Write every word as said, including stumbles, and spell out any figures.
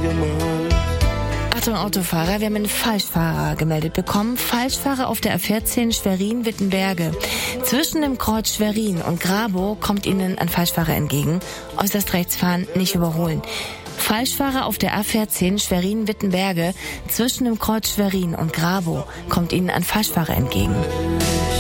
Achtung, Autofahrer, wir haben einen Falschfahrer gemeldet bekommen. Falschfahrer auf der A vierzehn Schwerin-Wittenberge. Zwischen dem Kreuz Schwerin und Grabow kommt Ihnen ein Falschfahrer entgegen. Äußerst rechts fahren, nicht überholen. Falschfahrer auf der A vierzehn Schwerin-Wittenberge. Zwischen dem Kreuz Schwerin und Grabow kommt Ihnen ein Falschfahrer entgegen.